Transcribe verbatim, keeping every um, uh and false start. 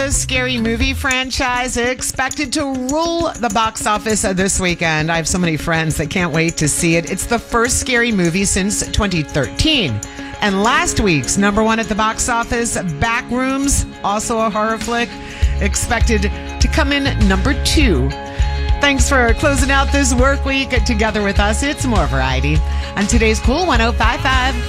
the scary movie franchise expected to rule the box office this weekend. I have so many friends that can't wait to see it. It's the first scary movie since twenty thirteen. And last week's number one at the box office, Backrooms, also a horror flick, expected to come in number two. Thanks for closing out this work week together with us. It's more variety on today's Cool one oh five five.